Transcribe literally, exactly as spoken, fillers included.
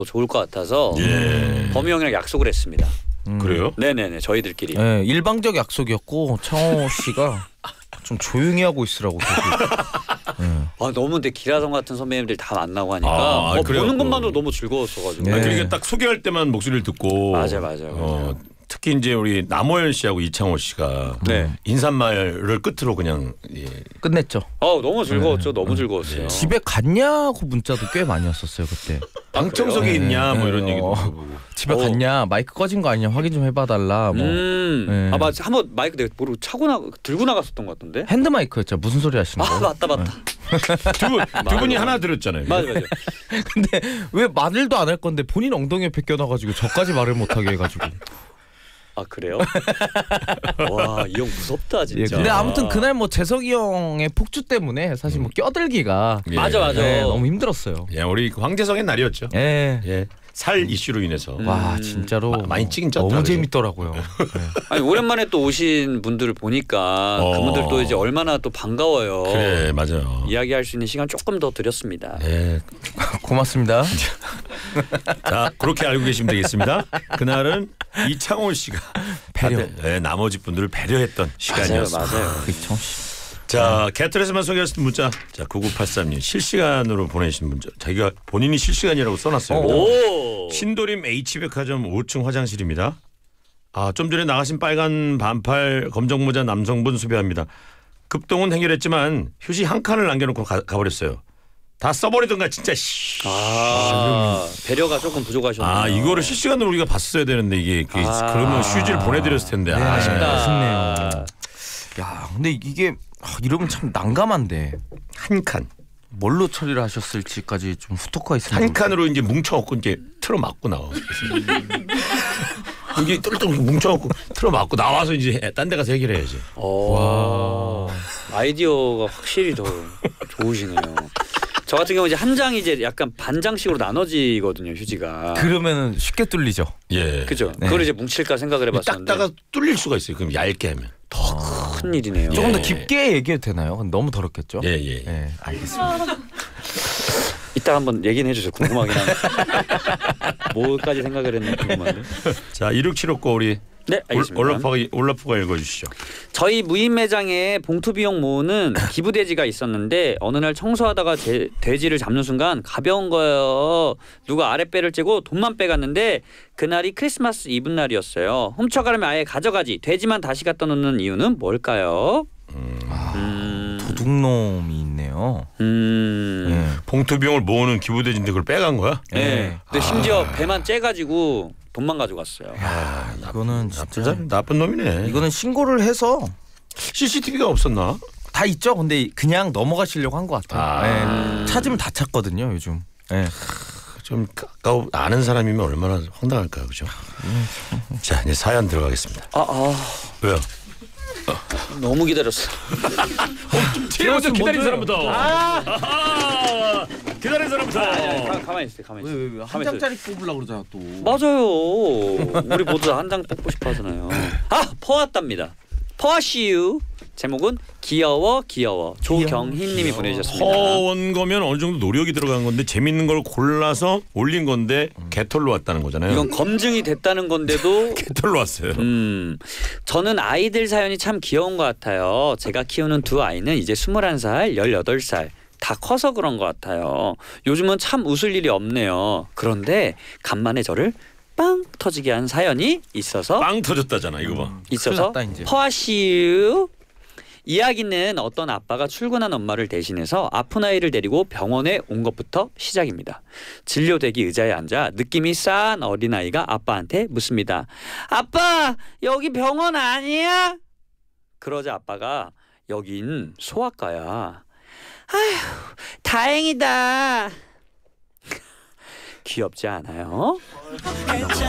좋을 것 같아서 예. 범이 형이랑 약속을 했습니다. 음. 그래요? 네네네 저희들끼리. 네, 일방적 약속이었고 창호 씨가 좀 조용히 하고 있으라고. 네. 아 너무 근데 기라성 같은 선배님들 다 만나고 하니까 아, 어, 그래요? 보는 것만으로 너무 즐거웠어가지고. 네. 아, 그러니까 딱 소개할 때만 목소리를 듣고 맞아요, 맞아요. 어, 특히 이제 우리 남호연 씨하고 이창호 씨가 네. 인사말을 끝으로 그냥 예. 끝냈죠. 어 너무 즐거웠죠. 너무 즐거웠어요. 집에 갔냐고 문자도 꽤 많이 왔었어요 그때. 방청석에 있냐 뭐 이런 네. 얘기도 어. 하고. 집에 어. 갔냐 마이크 꺼진 거 아니냐 확인 좀 해봐달라 뭐. 음. 네. 아 맞아. 한번 마이크 내가 모르고 차고 나 들고 나갔었던 것 같은데. 핸드 마이크였죠. 무슨 소리 하시는 아 거예요? 맞다 맞다. 두, 분, 두 분이 하나 들었잖아요. 맞아 맞아. 근데 왜 말을도 안 할 건데 본인 엉덩이에 벗겨놔가지고 저까지 말을 못하게 해가지고. 아 그래요? 와 이 형 무섭다 예, 진짜. 근데 아무튼 그날 뭐 재석이 형의 폭주 때문에 사실 뭐 껴들기가 예. 맞아 맞아. 네, 너무 힘들었어요. 예, 우리 황재성의 날이었죠. 예. 예. 살 이슈로 인해서. 음. 와 진짜로 마- 많이 찍긴 쪘다, 너무 그죠? 재밌더라고요. 네. 아니 오랜만에 또 오신 분들을 보니까 어. 그분들도 이제 얼마나 또 반가워요. 그래 맞아요. 이야기할 수 있는 시간 조금 더 드렸습니다. 예. 고맙습니다. 자 그렇게 알고 계시면 되겠습니다. 그날은 이창호 씨가 배려. 다들, 예, 나머지 분들을 배려했던 맞아요 시간이었습니다. 맞아요. 이청 씨. 자 개털에서만 소개하신 문자 자 구구팔삼 님 실시간으로 보내신 문자 자기가 본인이 실시간이라고 써놨어요. 오. 신도림 H백화점 오 층 화장실입니다. 아, 좀 전에 나가신 빨간 반팔 검정 모자 남성분 수배합니다. 급동은 해결했지만 휴지 한 칸을 남겨놓고 가, 가버렸어요. 다 써버리던가 진짜. 씨. 아 배려가 조금 부족하셨네요. 아 이거를 실시간으로 우리가 봤어야 되는데 이게 그, 아. 그러면 휴지를 보내드렸을 텐데. 네, 아, 아쉽다. 아쉽네요. 야 근데 이게 아, 이러면 참 난감한데 한 칸. 뭘로 처리를 하셨을지까지 좀 후토가 있으면 한 칸으로 이제 뭉쳐갖고 이제 틀어 맞고 나와. 이게 똘똘 뭉쳐갖고 틀어 맞고 나와서 이제 딴 데 가서 해결해야지. 와 아이디어가 확실히 더 좋으시네요. 저 같은 경우 이제 한 장이 이제 약간 반장식으로 나눠지거든요 휴지가. 그러면은 쉽게 뚫리죠. 예. 그죠? 네. 그걸 이제 뭉칠까 생각을 해봤었는데 닦다가 뚫릴 수가 있어요. 그럼 얇게 하면. 더 큰 일이네요. 조금 더 예. 깊게 얘기해도 되나요? 너무 더럽겠죠? 예, 예. 네, 알겠습니다. 이따 한번 얘기는 해주세요. 궁금하긴 한데 뭐까지 생각을 했는지 궁금한데. 자, 일육칠오 거 우리 네 알겠습니다. 올라프가 올라프가 읽어주시죠. 저희 무인 매장에 봉투 비용 모으는 기부 돼지가 있었는데 어느 날 청소하다가 제, 돼지를 잡는 순간 가벼운 거예요. 누가 아랫배를 째고 돈만 빼갔는데 그날이 크리스마스 이브 날이었어요. 훔쳐가려면 아예 가져가지. 돼지만 다시 갖다 놓는 이유는 뭘까요? 음, 도둑놈이 있네요. 음, 네. 봉투 비용을 모으는 기부대진데 그걸 빼간 거야? 네. 네. 근데 심지어 배만 째가지고 돈만 가져갔어요. 야, 이거는 나쁜 진짜 사람, 나쁜 놈이네. 이거는 신고를 해서 씨씨티비가 없었나? 다 있죠. 근데 그냥 넘어가시려고 한 것 같아요. 아. 네. 찾으면 다 찾거든요, 요즘. 네. 좀 가까워 아는 사람이면 얼마나 황당할까요, 그죠? 자, 이제 사연 들어가겠습니다. 아, 아 왜요? 너무 기다렸어. 제일 먼저 기다린 먼저 사람부터. 아~ 기다린 사람부터. 아니, 가, 가만히 있어, 가만히 있어. 왜, 왜, 한 가만히 있어. 장짜리 뽑으려고 그러잖아 또. 맞아요. 우리 모두 한 장 뽑고 싶어 하잖아요. 아, 퍼왔답니다. 퍼시유. 제목은 귀여워 귀여워. 조경희님이 보내주셨습니다. 허원 거면 어느 정도 노력이 들어간 건데 재밌는 걸 골라서 올린 건데 개털로 왔다는 거잖아요. 이건 검증이 됐다는 건데도 개털로 왔어요. 음, 저는 아이들 사연이 참 귀여운 것 같아요. 제가 키우는 두 아이는 이제 스물한 살, 열여덟 살. 다 커서 그런 것 같아요. 요즘은 참 웃을 일이 없네요. 그런데 간만에 저를 빵 터지게 한 사연이 있어서 빵 터졌다잖아 이거 봐. 있어서 큰일 났다, 이제. 퍼시유. 이야기는 어떤 아빠가 출근한 엄마를 대신해서 아픈 아이를 데리고 병원에 온 것부터 시작입니다. 진료대기 의자에 앉아 느낌이 싸한 어린아이가 아빠한테 묻습니다. 아빠, 여기 병원 아니야? 그러자 아빠가 여긴 소아과야. 아휴, 다행이다. 귀엽지 않아요?